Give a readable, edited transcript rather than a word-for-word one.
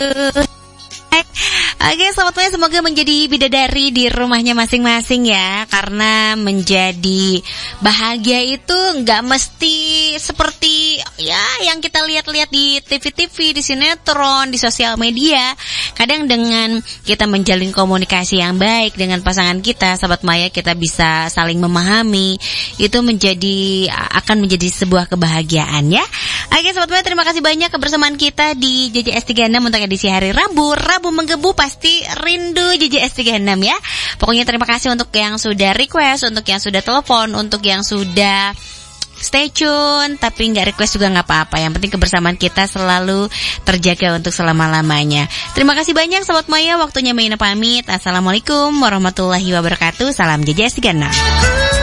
Oke, selamat malam, semoga menjadi bidadari di rumahnya masing-masing ya. Karena menjadi bahagia itu nggak mesti seperti ya yang kita lihat-lihat di TV-TV, di sinetron, di sosial media. Kadang dengan kita menjalin komunikasi yang baik dengan pasangan kita, sahabat Maya, kita bisa saling memahami. Itu akan menjadi sebuah kebahagiaan ya. Oke, sahabat Maya, terima kasih banyak kebersamaan kita di JJS 36 untuk edisi hari Rabu menggebu, pasti rindu JJS 36 ya. Pokoknya terima kasih untuk yang sudah request, untuk yang sudah telepon, untuk yang sudah stay tune, tapi nggak request juga nggak apa-apa. Yang penting kebersamaan kita selalu terjaga untuk selama-lamanya. Terima kasih banyak sahabat Maya, waktunya Maina pamit. Assalamualaikum warahmatullahi wabarakatuh. Salam JJS 36.